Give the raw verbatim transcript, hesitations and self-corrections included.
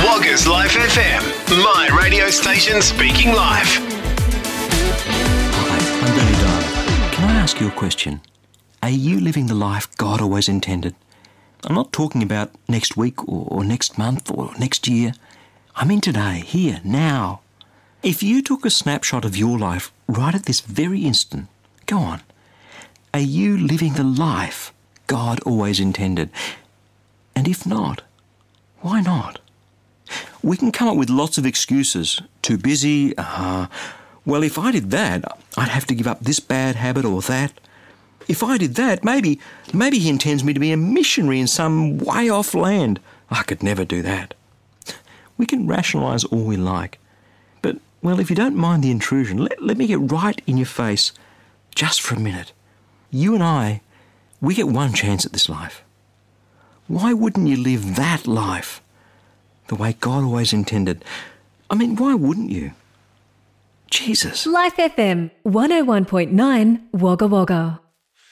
Wagga's Life F M, my radio station speaking live. Hi, I'm Billy Dunn. Can I ask you a question? Are you living the life God always intended? I'm not talking about next week or, or next month or next year. I mean today, here, now. If you took a snapshot of your life right at this very instant, go on. Are you living the life God always intended? And if not, why not? We can come up with lots of excuses. Too busy, uh, well, if I did that, I'd have to give up this bad habit or that. If I did that, maybe, maybe he intends me to be a missionary in some way off land. I could never do that. We can rationalise all we like. But, well, if you don't mind the intrusion, let, let me get right in your face just for a minute. You and I, we get one chance at this life. Why wouldn't you live that life the way God always intended? I mean, why wouldn't you? Jesus. Life F M, one oh one point nine, Wagga Wagga.